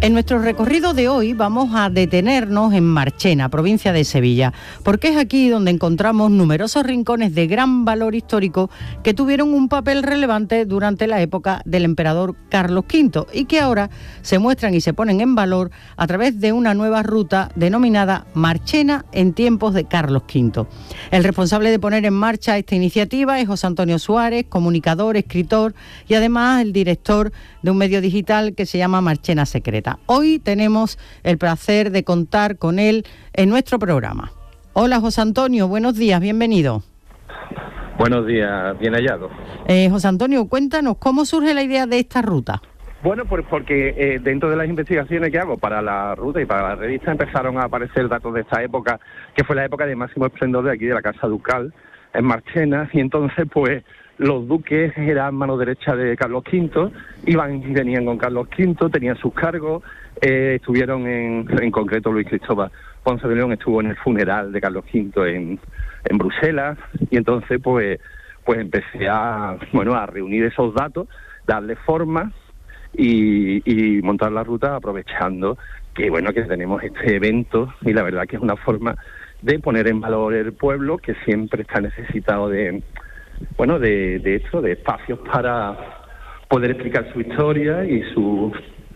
En nuestro recorrido de hoy vamos a detenernos en Marchena, provincia de Sevilla, porque es aquí donde encontramos numerosos rincones de gran valor histórico que tuvieron un papel relevante durante la época del emperador Carlos V y que ahora se muestran y se ponen en valor a través de una nueva ruta denominada Marchena en tiempos de Carlos V. El responsable de poner en marcha esta iniciativa es José Antonio Suárez, comunicador, escritor y además el director de un medio digital que se llama Marchena Secreta. Hoy tenemos el placer de contar con él en nuestro programa. Hola José Antonio, buenos días, bienvenido. Buenos días, bien hallado. José Antonio, cuéntanos, ¿cómo surge la idea de esta ruta? Bueno, pues porque dentro de las investigaciones que hago para la ruta y para la revista empezaron a aparecer datos de esta época, que fue la época de máximo esplendor de aquí de la Casa Ducal, en Marchena, y entonces pues los duques eran mano derecha de Carlos V, iban y venían con Carlos V, tenían sus cargos, estuvieron en concreto Luis Cristóbal Ponce de León estuvo en el funeral de Carlos V en Bruselas, y entonces pues empecé a reunir esos datos, darle forma y montar la ruta aprovechando que tenemos este evento, y la verdad que es una forma de poner en valor el pueblo que siempre está necesitado de espacios para poder explicar su historia y su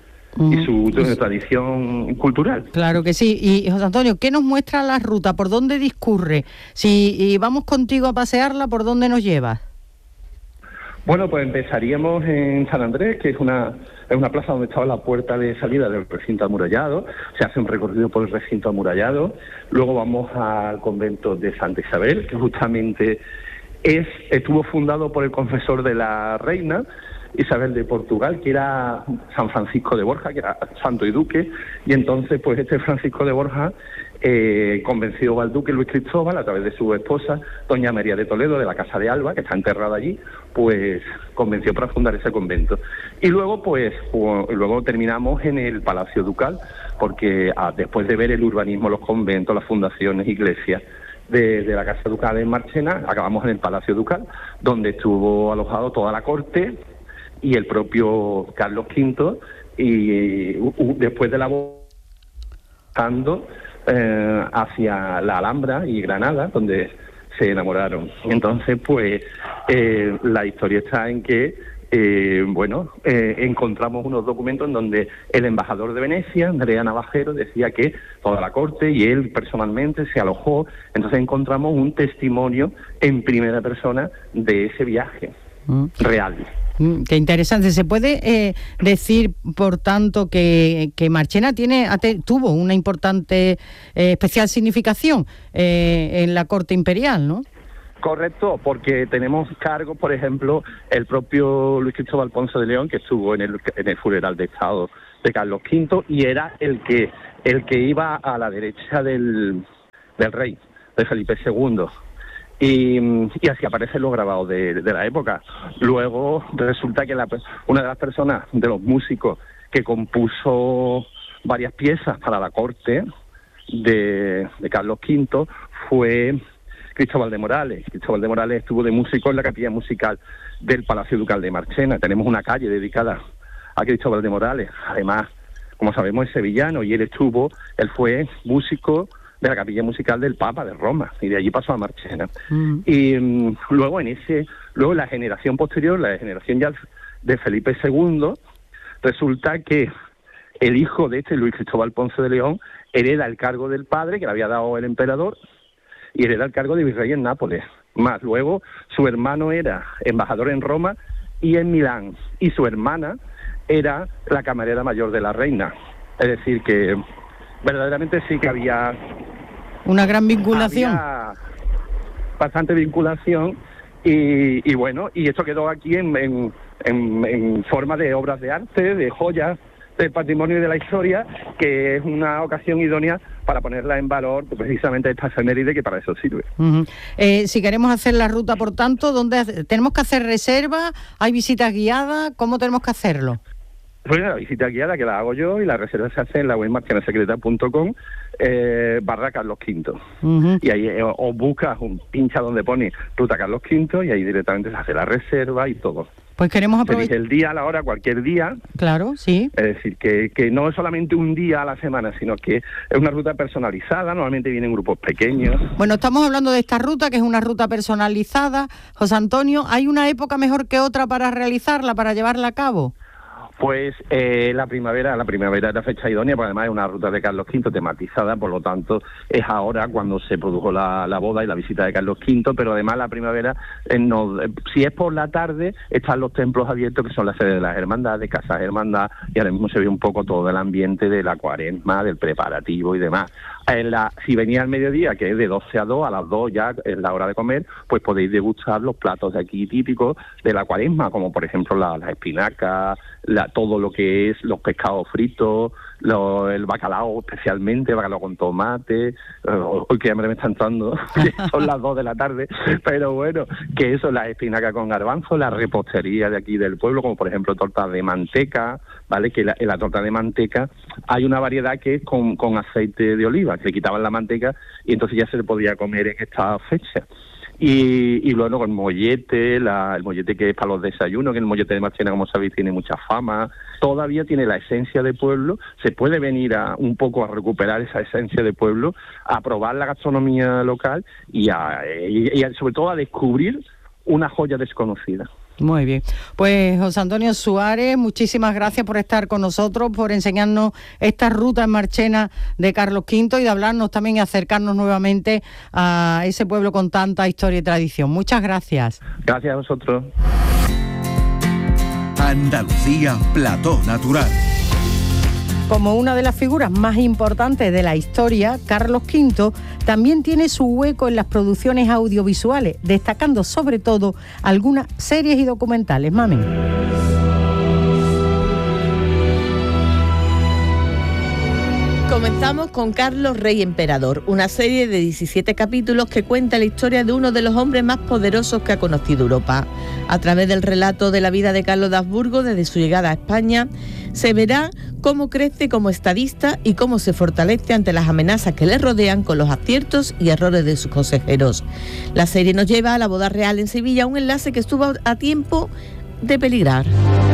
tradición cultural. Claro que sí. Y José Antonio, ¿qué nos muestra la ruta? ¿Por dónde discurre? Si vamos contigo a pasearla, ¿por dónde nos llevas? Bueno, pues empezaríamos en San Andrés, que es una plaza donde estaba la puerta de salida del recinto amurallado. Se hace un recorrido por el recinto amurallado. Luego vamos al convento de Santa Isabel, que justamente estuvo fundado por el confesor de la reina, Isabel de Portugal, que era San Francisco de Borja, que era santo y duque, y entonces pues este Francisco de Borja convenció al duque Luis Cristóbal, a través de su esposa, doña María de Toledo, de la Casa de Alba, que está enterrada allí, pues convenció para fundar ese convento. Y luego luego terminamos en el Palacio Ducal, porque después de ver el urbanismo, los conventos, las fundaciones, iglesias de la Casa Ducal en Marchena, acabamos en el Palacio Ducal, donde estuvo alojado toda la corte y el propio Carlos V, y después de la hacia la Alhambra y Granada, donde se enamoraron. Entonces, pues, la historia está en que, encontramos unos documentos en donde el embajador de Venecia, Andrea Navajero, decía que toda la corte y él personalmente se alojó. Entonces encontramos un testimonio en primera persona de ese viaje real. Qué interesante. ¿Se puede decir, por tanto, que Marchena tuvo una importante, especial significación en la corte imperial, ¿no? Correcto, porque tenemos cargos, por ejemplo, el propio Luis Cristóbal Ponce de León, que estuvo en el funeral de Estado de Carlos V, y era el que iba a la derecha del rey, de Felipe II. Y así aparecen los grabados de la época. Luego resulta que una de las personas, de los músicos que compuso varias piezas para la corte de Carlos V fue Cristóbal de Morales. Cristóbal de Morales estuvo de músico en la capilla musical del Palacio Ducal de Marchena. Tenemos una calle dedicada a Cristóbal de Morales. Además, como sabemos, es sevillano, y él fue músico de la capilla musical del Papa de Roma, y de allí pasó a Marchena. Y luego la generación posterior, la generación ya de Felipe II, resulta que el hijo de Luis Cristóbal Ponce de León, hereda el cargo del padre que le había dado el emperador, y hereda el cargo de virrey en Nápoles. Más luego su hermano era embajador en Roma y en Milán, y su hermana era la camarera mayor de la reina. Es decir, que verdaderamente sí que había una gran vinculación. Había bastante vinculación, y esto quedó aquí en forma de obras de arte, de joyas del patrimonio y de la historia, que es una ocasión idónea para ponerla en valor, precisamente esta efeméride que para eso sirve. Si queremos hacer la ruta, por tanto, ¿dónde tenemos que hacer reserva? ¿Hay visitas guiadas? ¿Cómo tenemos que hacerlo? Bueno, la visita guiada que la hago yo, y la reserva se hace en la web marchenasecreta.com /Carlos V. Y ahí os buscas pincha donde pone Ruta Carlos V, y ahí directamente se hace la reserva y todo. Pues queremos aprovechar. El día, la hora, cualquier día. Claro, sí. Es decir, que no es solamente un día a la semana, sino que es una ruta personalizada, normalmente vienen grupos pequeños. Bueno, estamos hablando de esta ruta, que es una ruta personalizada. José Antonio, ¿hay una época mejor que otra para realizarla, para llevarla a cabo? Pues la primavera es la fecha idónea, porque además es una ruta de Carlos V tematizada, por lo tanto es ahora cuando se produjo la boda y la visita de Carlos V, pero además la primavera, si es por la tarde, están los templos abiertos, que son las sedes de las hermandades, casas hermandad, y ahora mismo se ve un poco todo el ambiente de la cuaresma, del preparativo y demás. Si venía al mediodía, que es de 12 a 2, a las 2 ya es la hora de comer, pues podéis degustar los platos de aquí típicos de la cuaresma, como por ejemplo las espinacas, todo lo que es los pescados fritos, el bacalao, especialmente bacalao con tomate. Hoy que hambre me está entrando, son las 2 de la tarde, pero bueno, que eso, las espinacas con garbanzo, la repostería de aquí del pueblo, como por ejemplo tortas de manteca, ¿vale? Que en la torta de manteca hay una variedad que es con aceite de oliva, que le quitaban la manteca y entonces ya se le podía comer en esta fecha. Y luego con mollete, el mollete que es para los desayunos, que el mollete de Marchena, como sabéis, tiene mucha fama, todavía tiene la esencia de pueblo, se puede venir un poco a recuperar esa esencia de pueblo, a probar la gastronomía local y sobre todo a descubrir una joya desconocida. Muy bien. Pues José Antonio Suárez, muchísimas gracias por estar con nosotros, por enseñarnos esta ruta en Marchena de Carlos V y de hablarnos también y acercarnos nuevamente a ese pueblo con tanta historia y tradición. Muchas gracias. Gracias a vosotros. Andalucía, plató natural. Como una de las figuras más importantes de la historia, Carlos V también tiene su hueco en las producciones audiovisuales, destacando sobre todo algunas series y documentales. Mami. Comenzamos con Carlos Rey Emperador, una serie de 17 capítulos que cuenta la historia de uno de los hombres más poderosos que ha conocido Europa. A través del relato de la vida de Carlos de Habsburgo desde su llegada a España, se verá cómo crece como estadista y cómo se fortalece ante las amenazas que le rodean con los aciertos y errores de sus consejeros. La serie nos lleva a la boda real en Sevilla, un enlace que estuvo a tiempo de peligrar.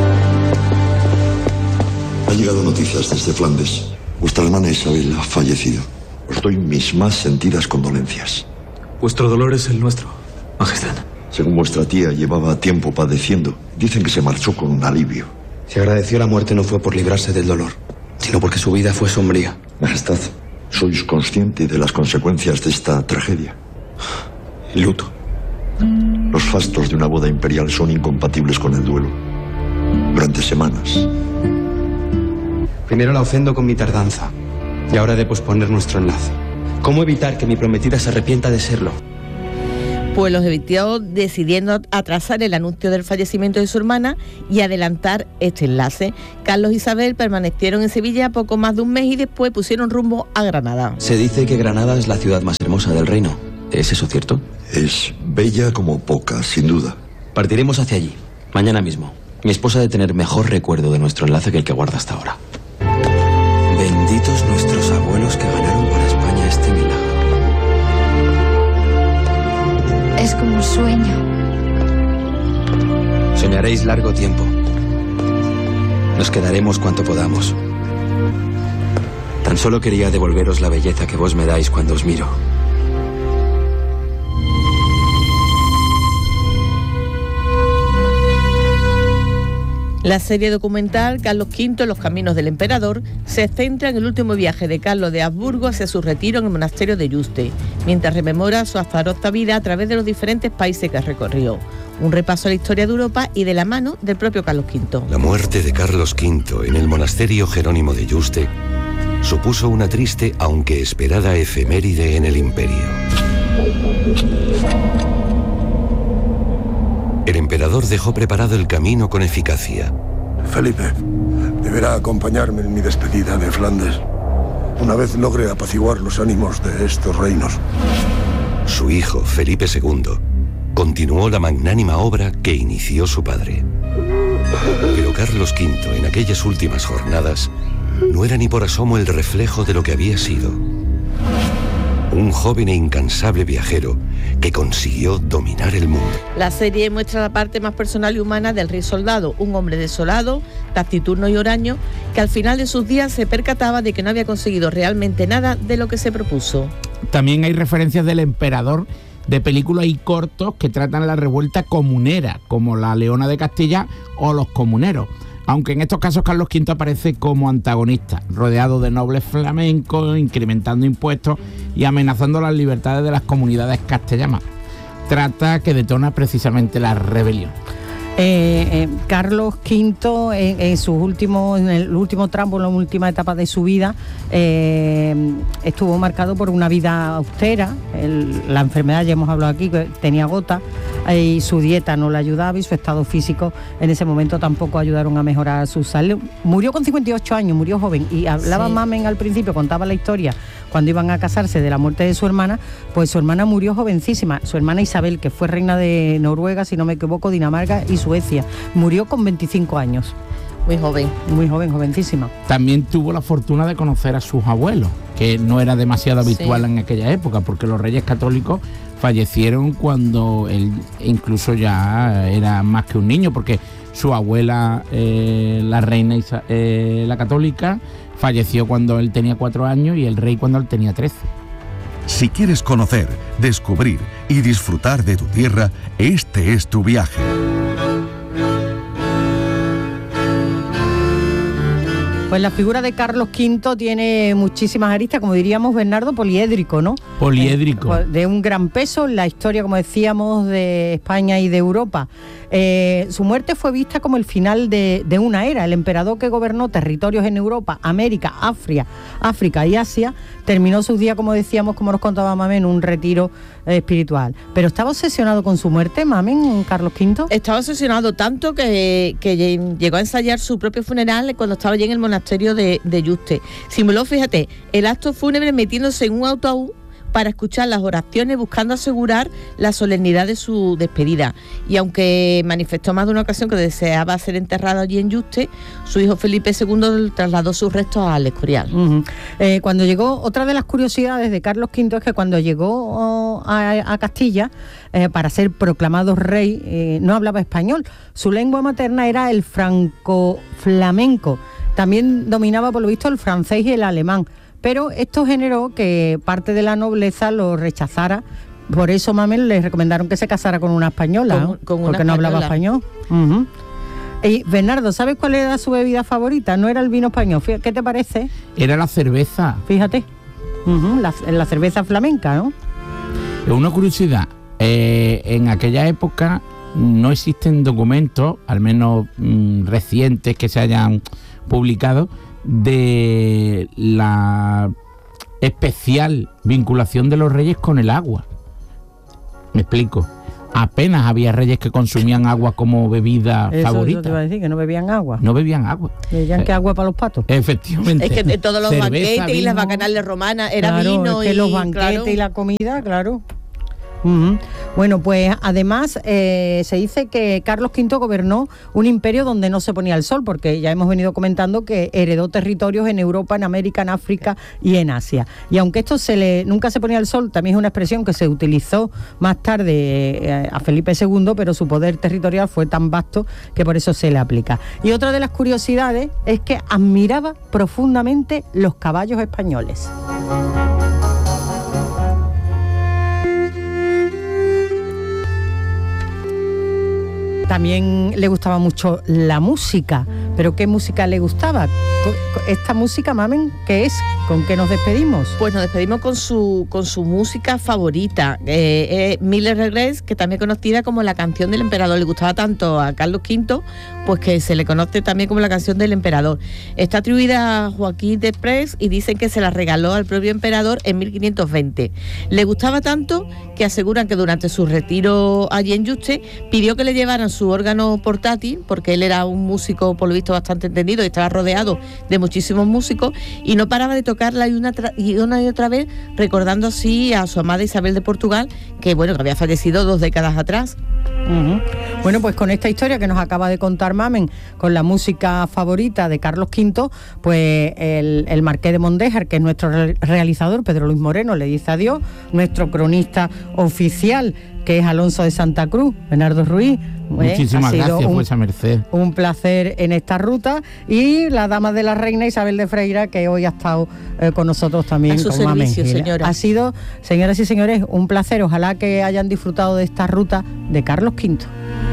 Han llegado noticias desde Flandes. Vuestra hermana Isabel ha fallecido. Os doy mis más sentidas condolencias. Vuestro dolor es el nuestro, Majestad. Según vuestra tía llevaba tiempo padeciendo, dicen que se marchó con un alivio. Si agradeció la muerte no fue por librarse del dolor, sino porque su vida fue sombría. Majestad, ¿sois consciente de las consecuencias de esta tragedia? El luto. Los fastos de una boda imperial son incompatibles con el duelo. Durante semanas. Primero la ofendo con mi tardanza, y ahora he de posponer nuestro enlace. ¿Cómo evitar que mi prometida se arrepienta de serlo? Pues los evitó decidiendo atrasar el anuncio del fallecimiento de su hermana y adelantar este enlace. Carlos e Isabel permanecieron en Sevilla poco más de un mes y después pusieron rumbo a Granada. Se dice que Granada es la ciudad más hermosa del reino. ¿Es eso cierto? Es bella como poca, sin duda. Partiremos hacia allí, mañana mismo. Mi esposa ha de tener mejor recuerdo de nuestro enlace que el que guarda hasta ahora. Benditos nuestros abuelos que ganaron para España este milagro. Es como un sueño. Soñaréis largo tiempo. Nos quedaremos cuanto podamos. Tan solo quería devolveros la belleza que vos me dais cuando os miro. La serie documental Carlos V, Los caminos del emperador, se centra en el último viaje de Carlos de Habsburgo hacia su retiro en el monasterio de Yuste, mientras rememora su azarosa vida a través de los diferentes países que recorrió. Un repaso a la historia de Europa y de la mano del propio Carlos V. La muerte de Carlos V en el monasterio Jerónimo de Yuste supuso una triste, aunque esperada efeméride en el imperio. El emperador dejó preparado el camino con eficacia. Felipe deberá acompañarme en mi despedida de Flandes, una vez logre apaciguar los ánimos de estos reinos. Su hijo, Felipe II, continuó la magnánima obra que inició su padre. Pero Carlos V, en aquellas últimas jornadas, no era ni por asomo el reflejo de lo que había sido. un joven e incansable viajero que consiguió dominar el mundo. La serie muestra la parte más personal y humana del rey soldado, un hombre desolado, taciturno y huraño, que al final de sus días se percataba de que no había conseguido realmente nada de lo que se propuso. También hay referencias del emperador de películas y cortos que tratan la revuelta comunera, como La Leona de Castilla o Los Comuneros. Aunque en estos casos Carlos V aparece como antagonista, rodeado de nobles flamencos, incrementando impuestos y amenazando las libertades de las comunidades castellanas. Trata que detona precisamente la rebelión. Carlos V en el último tramo, en la última etapa de su vida, estuvo marcado por una vida austera. La enfermedad, ya hemos hablado aquí, que tenía gota, y su dieta no le ayudaba y su estado físico en ese momento tampoco ayudaron a mejorar su salud. Murió con 58 años, murió joven, y hablaba sí. Mamen al principio, contaba la historia cuando iban a casarse de la muerte de su hermana. Pues su hermana murió jovencísima, su hermana Isabel, que fue reina de Noruega, si no me equivoco, Dinamarca y Suecia, murió con 25 años. Muy joven, jovencísima. También tuvo la fortuna de conocer a sus abuelos, que no era demasiado habitual en aquella época, porque los reyes católicos fallecieron cuando él incluso ya era más que un niño, porque su abuela, la reina la católica, falleció cuando él tenía 4 años y el rey cuando él tenía 13. Si quieres conocer, descubrir y disfrutar de tu tierra, este es tu viaje. Pues la figura de Carlos V tiene muchísimas aristas, como diríamos, Bernardo, poliédrico, ¿no? Poliédrico. De un gran peso en la historia, como decíamos, de España y de Europa. Su muerte fue vista como el final de una era. El emperador que gobernó territorios en Europa, América, África y Asia, terminó sus días, como decíamos, como nos contaba Mamen, en un retiro espiritual. Pero estaba obsesionado con su muerte, Mamen, Carlos V. Estaba obsesionado tanto que llegó a ensayar su propio funeral cuando estaba allí en el monasterio de Yuste. Simuló, fíjate, el acto fúnebre metiéndose en un autobús para escuchar las oraciones, buscando asegurar la solemnidad de su despedida. Y aunque manifestó más de una ocasión que deseaba ser enterrado allí en Yuste, su hijo Felipe II trasladó sus restos al Escorial. Cuando llegó, otra de las curiosidades de Carlos V es que cuando llegó a Castilla, para ser proclamado rey, no hablaba español. Su lengua materna era el franco-flamenco. También dominaba, por lo visto, el francés y el alemán. Pero esto generó que parte de la nobleza lo rechazara. Por eso, Mamen, le recomendaron que se casara con una española, porque no hablaba español. Y Bernardo, ¿sabes cuál era su bebida favorita? No era el vino español. ¿Qué te parece? Era la cerveza. Fíjate, la cerveza flamenca, ¿no? Una curiosidad, en aquella época no existen documentos, al menos recientes, que se hayan publicado, de la especial vinculación de los reyes con el agua. Me explico. Apenas había reyes que consumían agua como bebida favorita. Eso te iba a decir, que no bebían agua. No bebían agua. Bebían que agua para los patos. Efectivamente. Es que de todos los banquetes vino, y las bacanales romanas era vino. Es que los banquetes y la comida, claro. Bueno, pues además se dice que Carlos V gobernó un imperio donde no se ponía el sol, porque ya hemos venido comentando que heredó territorios en Europa, en América, en África y en Asia. Y aunque esto nunca se ponía el sol, también es una expresión que se utilizó más tarde a Felipe II, pero su poder territorial fue tan vasto que por eso se le aplica. Y otra de las curiosidades es que admiraba profundamente los caballos españoles. También le gustaba mucho la música. ¿Pero qué música le gustaba? Esta música, Mamen, ¿qué es? ¿Con qué nos despedimos? Pues nos despedimos con su música favorita, Mille Regrets, que también conocida como la canción del emperador. Le gustaba tanto a Carlos V, pues que se le conoce también como la canción del emperador. Está atribuida a Joaquín Desprez y dicen que se la regaló al propio emperador en 1520. Le gustaba tanto que aseguran que durante su retiro allí en Yuste pidió que le llevaran su órgano portátil, porque él era un músico, por lo visto, visto bastante entendido, y estaba rodeado de muchísimos músicos, y no paraba de tocarla una y otra vez, recordando así a su amada Isabel de Portugal, que bueno, que había fallecido 2 décadas atrás. Bueno, pues con esta historia que nos acaba de contar Mamen, con la música favorita de Carlos V, pues el Marqués de Mondéjar, que es nuestro realizador, Pedro Luis Moreno, le dice adiós, nuestro cronista oficial, que es Alonso de Santa Cruz, Bernardo Ruiz. Muchísimas gracias, vuesa merced. Un placer en esta ruta, y la dama de la reina Isabel de Freira, que hoy ha estado con nosotros también. A su servicio, señora. Ha sido, señoras y señores, un placer. Ojalá que hayan disfrutado de esta ruta de Carlos V.